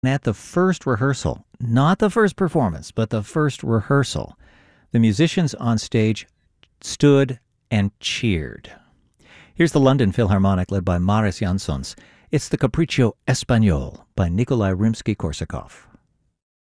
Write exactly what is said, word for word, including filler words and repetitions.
At the first rehearsal, not the first performance, but the first rehearsal, the musicians on stage stood and cheered. Here's the London Philharmonic led by Mariss Jansons. It's the Capriccio Espagnol by Nikolai Rimsky-Korsakov.